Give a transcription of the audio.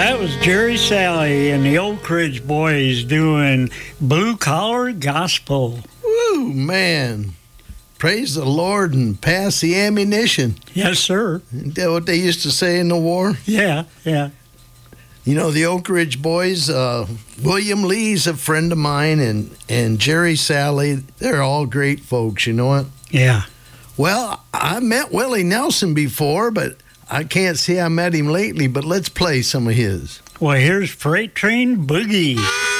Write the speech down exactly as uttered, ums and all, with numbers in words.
That was Jerry Salley and the Oak Ridge Boys doing Blue Collar Gospel. Woo, man. Praise the Lord and pass the ammunition. Yes, sir. Isn't that what they used to say in the war? Yeah, yeah. You know, the Oak Ridge Boys, uh, William Lee's a friend of mine, and, and Jerry Salley, they're all great folks, you know what? Yeah. Well, I met Willie Nelson before, but I can't say I met him lately, but let's play some of his. Well, here's Freight Train Boogie.